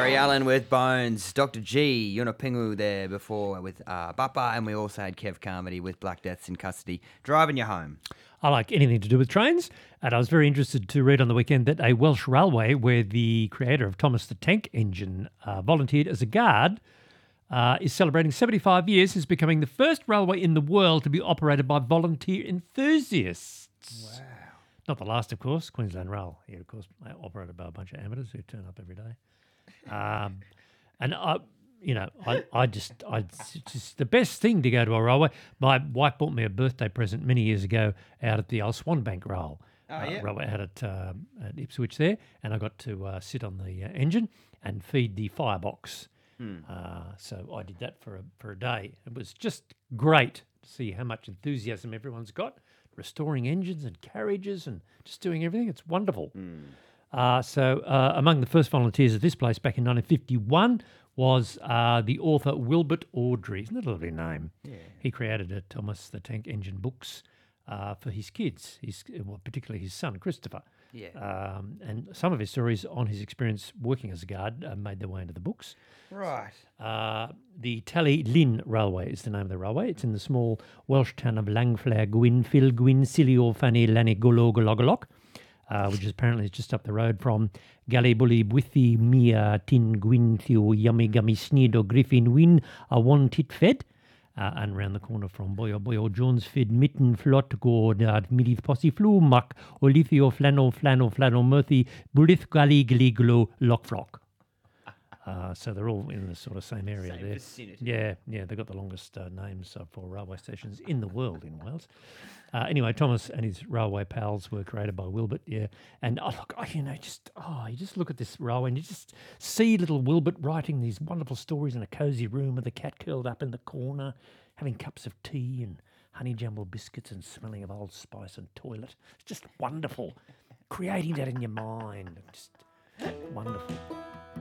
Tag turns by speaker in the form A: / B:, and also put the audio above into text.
A: Gary Allen with Bones, Dr. G, Yunapingu there before with Bappa, and we also had Kev Carmody with Black Deaths in Custody, driving you home.
B: I like anything to do with trains, and I was very interested to read on the weekend that a Welsh railway where the creator of Thomas the Tank Engine volunteered as a guard is celebrating 75 years as becoming the first railway in the world to be operated by volunteer enthusiasts. Wow. Not the last, of course. Queensland Rail, here, of course, operated by a bunch of amateurs who turn up every day. And I just the best thing to go to a railway. My wife bought me a birthday present many years ago out at the old Swanbank Rail. Railway out at Ipswich there, and I got to sit on the engine and feed the firebox. So I did that for a day. It was just great to see how much enthusiasm everyone's got, restoring engines and carriages and just doing everything. It's wonderful. So among the first volunteers at this place back in 1951 was the author Wilbert Awdry. Isn't that a lovely name? Yeah. He created Thomas the Tank Engine books for his kids, particularly his son, Christopher. Yeah. And some of his stories on his experience working as a guard made their way into the books.
A: Right.
B: The Tally Lynn Railway is the name of the railway. It's in the small Welsh town of Langflair Gwyn, Phil Gwyn, Silio Fanny Lanny Gologologolog. Which is apparently just up the road from Gallibully, Bwythi, Mia, Tin, Gwyn, Theo, Yummy, Gummy, Sneed, or Griffin, Wyn, a one tit fed. And round the corner from Boyo, Jones, Fid, Mitten, Flot, Gord, Midith, Posse, Flu, Muck, Olithio, Flannel, Murthy, Bulith, Gully, Glo, Lock, Flock. So they're all in the sort of same area there. Vicinity. Yeah, they've got the longest names for railway stations in the world in Wales. Anyway, Thomas and his railway pals were created by Wilbert, yeah. And you just look at this railway and you just see little Wilbert writing these wonderful stories in a cosy room with a cat curled up in the corner, having cups of tea and honey jumble biscuits and smelling of Old Spice and toilet. It's just wonderful. Creating that in your mind, just wonderful.